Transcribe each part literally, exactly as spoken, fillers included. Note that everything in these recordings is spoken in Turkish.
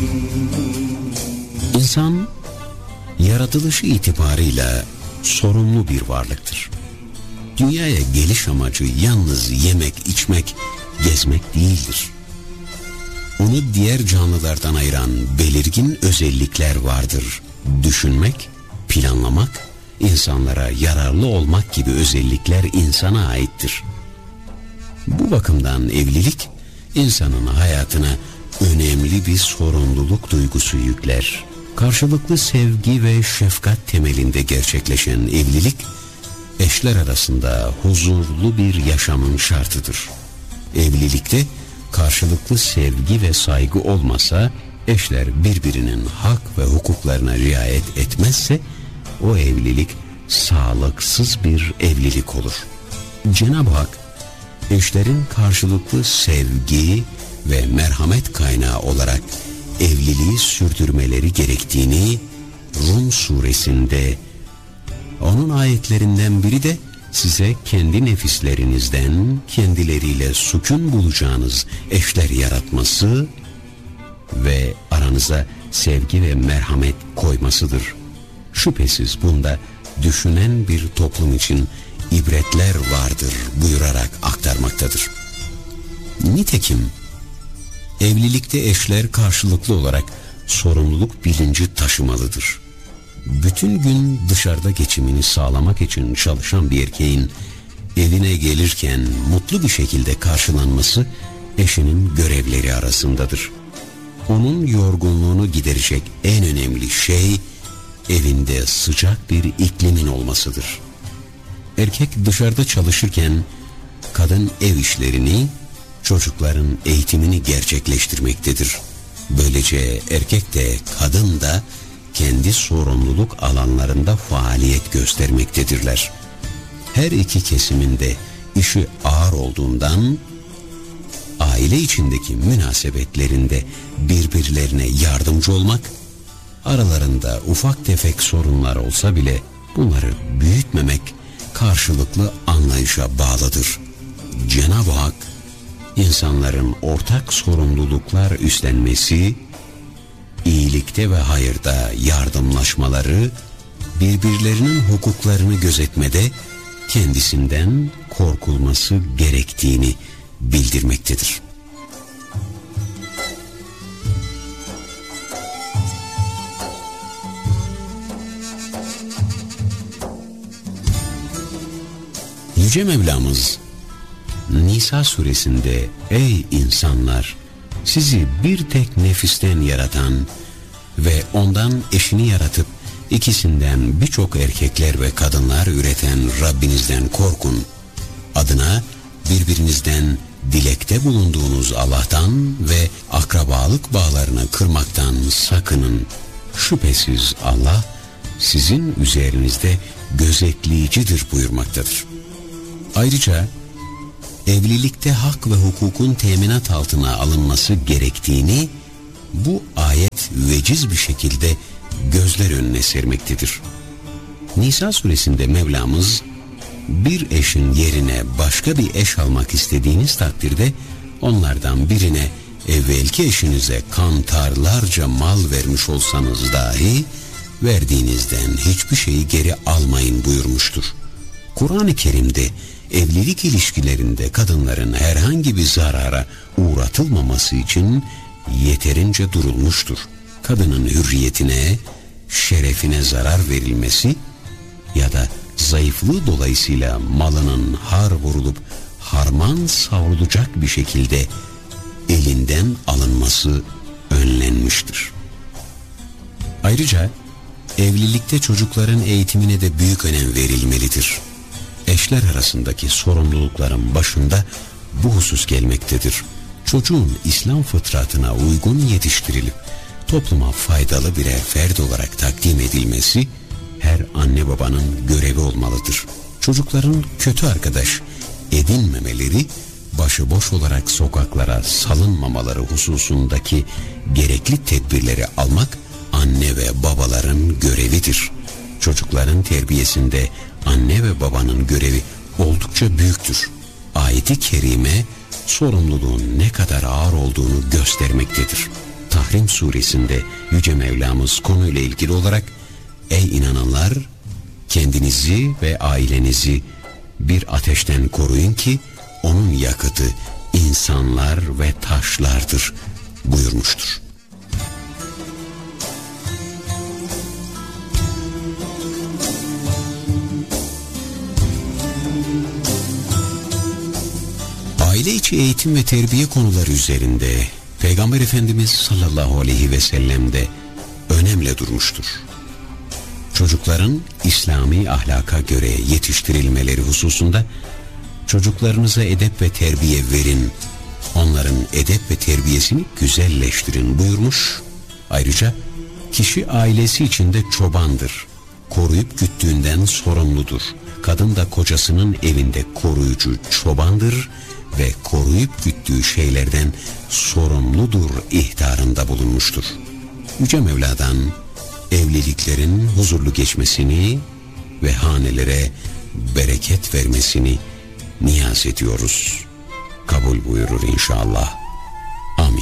İnsan yaratılışı itibarıyla sorumlu bir varlıktır. Dünyaya geliş amacı yalnız yemek, içmek, gezmek değildir. Onu diğer canlılardan ayıran belirgin özellikler vardır. Düşünmek, planlamak, insanlara yararlı olmak gibi özellikler insana aittir. Bu bakımdan evlilik, insanın hayatına önemli bir sorumluluk duygusu yükler. Karşılıklı sevgi ve şefkat temelinde gerçekleşen evlilik, eşler arasında huzurlu bir yaşamın şartıdır. Evlilikte karşılıklı sevgi ve saygı olmasa, eşler birbirinin hak ve hukuklarına riayet etmezse, o evlilik sağlıksız bir evlilik olur. Cenab-ı Hak, eşlerin karşılıklı sevgi ve merhamet kaynağı olarak evliliği sürdürmeleri gerektiğini Rum suresinde, onun ayetlerinden biri de size kendi nefislerinizden kendileriyle sükun bulacağınız eşler yaratması ve aranıza sevgi ve merhamet koymasıdır. Şüphesiz bunda düşünen bir toplum için ibretler vardır buyurarak aktarmaktadır. Nitekim evlilikte eşler karşılıklı olarak sorumluluk bilinci taşımalıdır. Bütün gün dışarıda geçimini sağlamak için çalışan bir erkeğin evine gelirken mutlu bir şekilde karşılanması eşinin görevleri arasındadır. Onun yorgunluğunu giderecek en önemli şey evinde sıcak bir iklimin olmasıdır. Erkek dışarıda çalışırken kadın ev işlerini, çocukların eğitimini gerçekleştirmektedir. Böylece erkek de kadın da kendi sorumluluk alanlarında faaliyet göstermektedirler. Her iki kesiminde işi ağır olduğundan aile içindeki münasebetlerinde birbirlerine yardımcı olmak, aralarında ufak tefek sorunlar olsa bile bunları büyütmemek karşılıklı anlayışa bağlıdır. Cenab-ı Hak, insanların ortak sorumluluklar üstlenmesi, iyilikte ve hayırda yardımlaşmaları, birbirlerinin hukuklarını gözetmede kendisinden korkulması gerektiğini bildirmektedir. Yüce Mevlamız Nisa suresinde ey insanlar, sizi bir tek nefisten yaratan ve ondan eşini yaratıp ikisinden birçok erkekler ve kadınlar üreten Rabbinizden korkun. Adına birbirinizden dilekte bulunduğunuz Allah'tan ve akrabalık bağlarını kırmaktan sakının. Şüphesiz Allah sizin üzerinizde gözetleyicidir buyurmaktadır. Ayrıca evlilikte hak ve hukukun teminat altına alınması gerektiğini bu ayet veciz bir şekilde gözler önüne sermektedir. Nisa suresinde Mevlamız, bir eşin yerine başka bir eş almak istediğiniz takdirde onlardan birine evvelki eşinize kantarlarca mal vermiş olsanız dahi verdiğinizden hiçbir şeyi geri almayın buyurmuştur. Kur'an-ı Kerim'de evlilik ilişkilerinde kadınların herhangi bir zarara uğratılmaması için yeterince durulmuştur. Kadının hürriyetine, şerefine zarar verilmesi ya da zayıflığı dolayısıyla malının har vurulup harman savrulacak bir şekilde elinden alınması önlenmiştir. Ayrıca evlilikte çocukların eğitimine de büyük önem verilmelidir. Eşler arasındaki sorumlulukların başında bu husus gelmektedir. Çocuğun İslam fıtratına uygun yetiştirilip topluma faydalı birer fert olarak takdim edilmesi her anne babanın görevi olmalıdır. Çocukların kötü arkadaş edinmemeleri, başıboş olarak sokaklara salınmamaları hususundaki gerekli tedbirleri almak anne ve babaların görevidir. Çocukların terbiyesinde anne ve babanın görevi oldukça büyüktür. Ayet-i kerime sorumluluğun ne kadar ağır olduğunu göstermektedir. Tahrim suresinde Yüce Mevlamız konuyla ilgili olarak ey inananlar kendinizi ve ailenizi bir ateşten koruyun ki onun yakıtı insanlar ve taşlardır buyurmuştur. Aile içi eğitim ve terbiye konuları üzerinde Peygamber Efendimiz sallallahu aleyhi ve sellem de önemli durmuştur. Çocukların İslami ahlaka göre yetiştirilmeleri hususunda çocuklarınıza edep ve terbiye verin, onların edep ve terbiyesini güzelleştirin buyurmuş. Ayrıca kişi ailesi içinde çobandır, koruyup güttüğünden sorumludur. Kadın da kocasının evinde koruyucu çobandır ve koruyup güttüğü şeylerden sorumludur ihtarında bulunmuştur. Yüce Mevla'dan evliliklerin huzurlu geçmesini ve hanelere bereket vermesini niyaz ediyoruz. Kabul buyurur inşallah. Amin.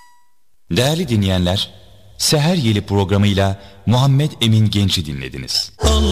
Değerli dinleyenler, Seher Yeli programıyla Muhammed Emin Genç'i dinlediniz.